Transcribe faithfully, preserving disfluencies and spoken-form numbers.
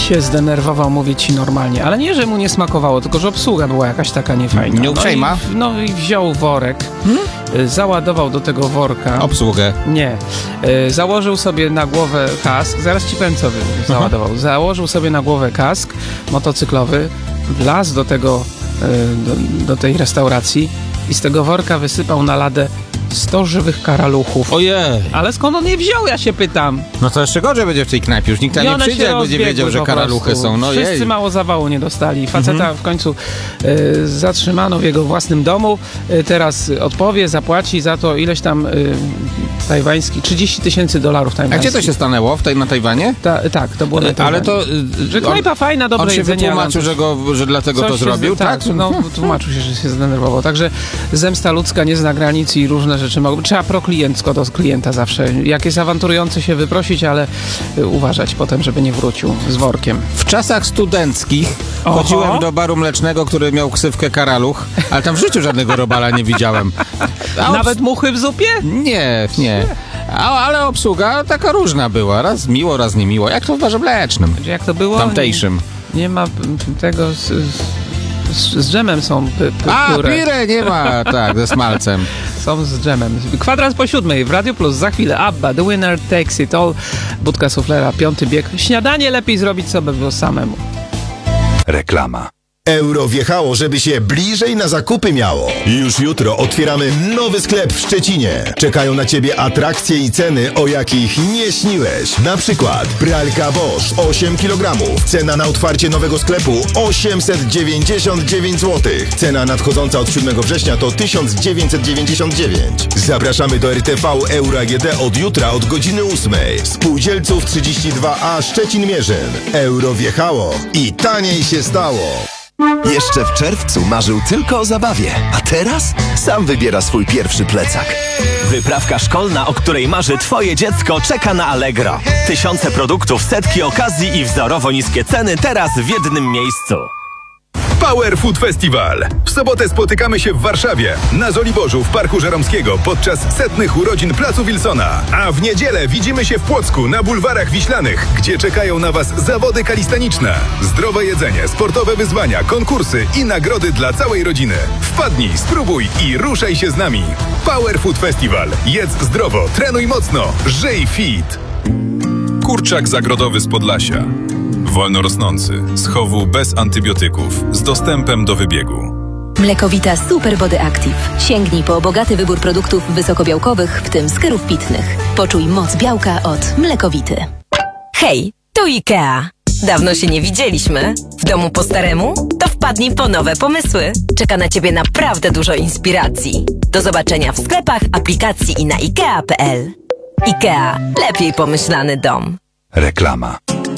się zdenerwował, mówię ci normalnie. Ale nie, że mu nie smakowało, tylko że obsługa była jakaś taka niefajna. Nieuprzejma? No i, no i wziął worek, hmm? załadował do tego worka. Obsługę. Nie. Y, założył sobie na głowę kask. Zaraz ci powiem, co załadował. Aha. Założył sobie na głowę kask motocyklowy, wlazł do tego, y, do, do tej restauracji i z tego worka wysypał na ladę sto żywych karaluchów. Ojej. Ale skąd on je wziął, ja się pytam. No to jeszcze gorzej będzie w tej knajpie. Już nikt tam nie przyjdzie, jak będzie wiedział, że karaluchy są. No Wszyscy jej. mało zawału nie dostali. Faceta mhm. w końcu y, zatrzymano w jego własnym domu. Y, teraz odpowie, zapłaci za to ileś tam y, tajwański, trzydzieści tysięcy dolarów tajwańskich. A gdzie to się stanęło? W tej, na Tajwanie? Ta, tak, to było na Tajwanie. Ale to... Że knajpa fajna, dobre on się jedzenie. wytłumaczył, że, go, że dlatego to zrobił? Z, tak, no tłumaczył się, że się zdenerwował. Także zemsta ludzka nie zna granic i różne rzeczy mogą... Trzeba prokliencko do klienta zawsze. Jak jest awanturujący, się wyprosić, ale y, uważać potem, żeby nie wrócił z workiem. W czasach studenckich Oho. chodziłem do baru mlecznego, który miał ksywkę Karaluch, ale tam w życiu żadnego robala nie widziałem. A Nawet muchy w zupie? Nie, nie. A, ale obsługa taka różna była. Raz miło, raz niemiło. Jak to w barze mlecznym. Jak to było? Tamtejszym. Nie, nie ma tego... Z, z, z dżemem są py, py, A, pire nie ma, tak, ze smalcem. Są z dżemem. Kwadrans po siódmej w Radio Plus. Za chwilę Abba, The Winner Takes It All. Budka Suflera, piąty bieg. Śniadanie lepiej zrobić sobie było samemu. Reklama. Euro wjechało, żeby się bliżej na zakupy miało. Już jutro otwieramy nowy sklep w Szczecinie. Czekają na Ciebie atrakcje i ceny, o jakich nie śniłeś. Na przykład pralka Bosch osiem kilogramów. Cena na otwarcie nowego sklepu osiemset dziewięćdziesiąt dziewięć złotych. Cena nadchodząca od siódmego września to tysiąc dziewięćset dziewięćdziesiąt dziewięć. Zapraszamy do R T V Euro A G D od jutra od godziny ósmej. Spółdzielców trzydzieści dwa A Szczecin-Mierzyn. Euro wjechało i taniej się stało. Jeszcze w czerwcu marzył tylko o zabawie, a teraz sam wybiera swój pierwszy plecak. Wyprawka szkolna, o której marzy twoje dziecko, czeka na Allegro. Tysiące produktów, setki okazji i wzorowo niskie ceny teraz w jednym miejscu. Power Food Festival. W sobotę spotykamy się w Warszawie, na Żoliborzu, w Parku Żeromskiego podczas setnych urodzin Placu Wilsona. A w niedzielę widzimy się w Płocku, na bulwarach Wiślanych, gdzie czekają na Was zawody kalistaniczne. Zdrowe jedzenie, sportowe wyzwania, konkursy i nagrody dla całej rodziny. Wpadnij, spróbuj i ruszaj się z nami. Power Food Festival. Jedz zdrowo, trenuj mocno, żyj fit. Kurczak zagrodowy z Podlasia. Wolno rosnący, z chowu bez antybiotyków, z dostępem do wybiegu. Mlekowita Super Body Active. Sięgnij po bogaty wybór produktów wysokobiałkowych, w tym skierów pitnych. Poczuj moc białka od Mlekowity. Hej, tu IKEA. Dawno się nie widzieliśmy. W domu po staremu? To wpadnij po nowe pomysły. Czeka na Ciebie naprawdę dużo inspiracji. Do zobaczenia w sklepach, aplikacji i na ikea kropka p l. IKEA. Lepiej pomyślany dom. Reklama.